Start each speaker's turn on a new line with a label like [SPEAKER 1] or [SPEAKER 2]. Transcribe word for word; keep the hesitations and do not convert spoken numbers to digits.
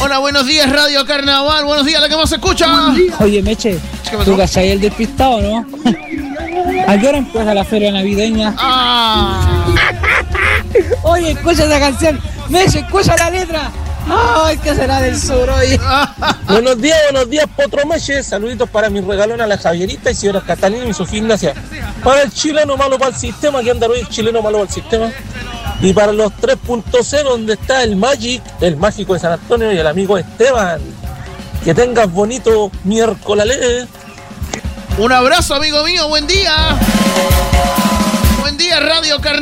[SPEAKER 1] Hola, buenos días, Radio Carnaval. Buenos días, la que más se escucha.
[SPEAKER 2] Oye, Meche, ¿tú cachai el despistado, no? ¿A qué hora empieza la feria navideña?
[SPEAKER 1] Ah.
[SPEAKER 2] Oye, escucha esa canción. Meche, escucha la letra. ¡Ay, qué será del sur hoy!
[SPEAKER 3] Buenos días, buenos días, Potro Meche. Saluditos para mi regalona, la Javierita y señora Catalina y Sofía Ignacia. Para el chileno malo para el sistema, que anda hoy el chileno malo para el sistema. Y para los tres punto cero, donde está el Magic, el mágico de San Antonio y el amigo Esteban. Que tengas bonito miércoles.
[SPEAKER 1] Un abrazo, amigo mío. Buen día. Buen día, Radio Carnaval.